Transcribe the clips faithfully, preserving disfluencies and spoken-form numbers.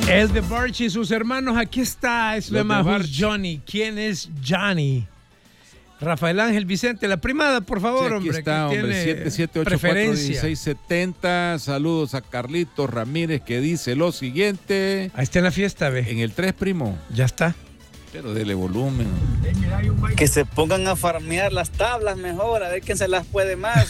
El de Barch y sus hermanos, aquí está. Es lema Johnny. ¿Quién es Johnny? Rafael Ángel Vicente, la primada, por favor, sí, aquí hombre. Está, hombre, siete siete ocho cuatro uno seis siete cero. Saludos a Carlitos Ramírez, que dice lo siguiente. Ahí está en la fiesta, ve. En el tres, primo. Ya está. Pero dele volumen. Que se pongan a farmear las tablas mejor, a ver quién se las puede más.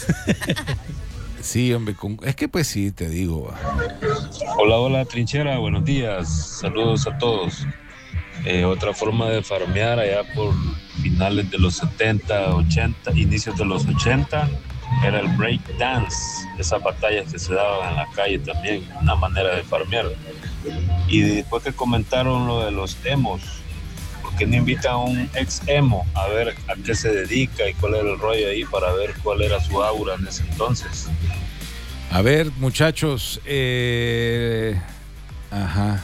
Sí, hombre, con... es que pues sí, te digo. Hola, hola, Trinchera, buenos días. Saludos a todos. Eh, otra forma de farmear allá por finales de los setenta, ochenta, inicios de los ochenta, era el break dance, esas batallas que se daban en la calle también, una manera de farmear. Y después que comentaron lo de los emos, ¿por qué no invitan a un ex emo a ver a qué se dedica y cuál era el rollo ahí para ver cuál era su aura en ese entonces? A ver, muchachos, eh... ajá.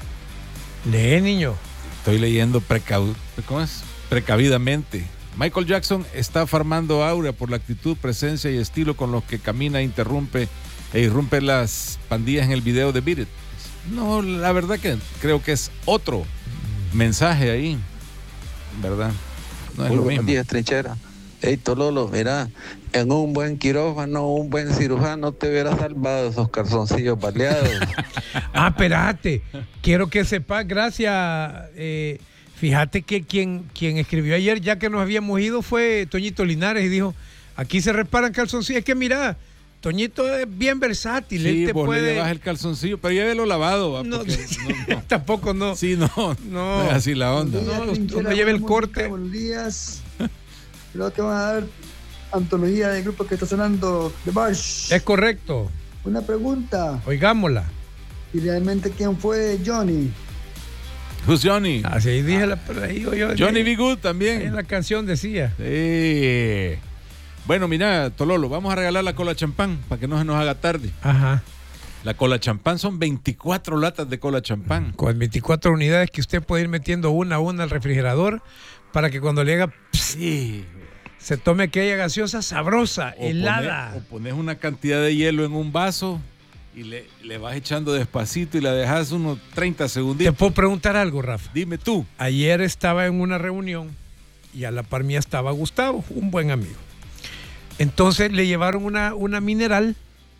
Lee, niño. Estoy leyendo precau... ¿Cómo es? precavidamente. Michael Jackson está farmando aura por la actitud, presencia y estilo con los que camina, interrumpe e irrumpe las pandillas en el video de Beat It. No, la verdad que creo que es otro mensaje ahí, ¿verdad? No es Muy lo buenos mismo. días, Trinchera. Hey, Tololo, mira, en un buen quirófano, un buen cirujano te hubiera salvado esos calzoncillos baleados. Ah, espérate. Quiero que sepas, gracias. Eh, fíjate que quien, quien escribió ayer, ya que nos habíamos ido, fue Toñito Linares y dijo, aquí se reparan calzoncillos. Es que mira, Toñito es bien versátil. Sí, él te vos puede... le llevas el calzoncillo, pero llévelo lavado. ¿Va? No, Porque, no, no. tampoco no. Sí, no, no, no es así la onda. No, no lleve el corte. Buenos días. Creo que van a dar antología de grupo que está sonando de Barch. Es correcto. Una pregunta. Oigámosla. ¿Y realmente quién fue Johnny? Who's Johnny? Así dije la ahí, yo, Johnny B. Good también. En la canción decía. Sí. Bueno, mira, Tololo, vamos a regalar la cola champán para que no se nos haga tarde. Ajá. La cola champán son veinticuatro latas de cola champán. Con veinticuatro unidades que usted puede ir metiendo una a una al refrigerador para que cuando le haga sí, se tome aquella gaseosa sabrosa, o helada. Pones, o pones una cantidad de hielo en un vaso y le, le vas echando despacito y la dejas unos treinta segunditos. ¿Te puedo preguntar algo, Rafa? Dime tú. Ayer estaba en una reunión y a la par mía estaba Gustavo, un buen amigo. Entonces le llevaron una, una mineral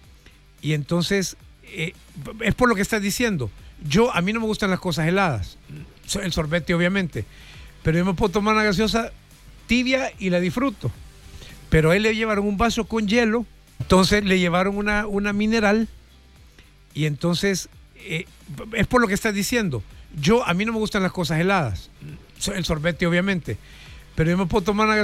y entonces eh, es por lo que estás diciendo. Yo, a mí no me gustan las cosas heladas, el sorbete obviamente, pero yo me puedo tomar una gaseosa tibia y la disfruto. Pero a él le llevaron un vaso con hielo, entonces le llevaron una, una mineral y entonces eh, es por lo que estás diciendo. Yo, a mí no me gustan las cosas heladas, el sorbete obviamente, pero yo me puedo tomar una